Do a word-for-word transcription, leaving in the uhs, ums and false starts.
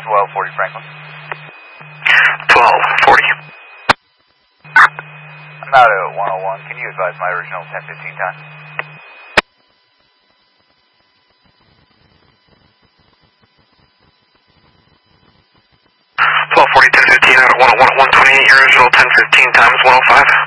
twelve forty Franklin. twelve forty. I'm out at one oh one. Can you advise my original ten fifteen time? twelve forty, ten fifteen out at one oh one at one twenty-eight. Your original ten fifteen time is one oh five.